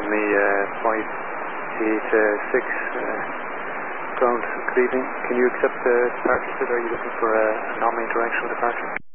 on the 586 ground. Good evening. Can you accept the departure, sir? Are you looking for a non-main directional departure?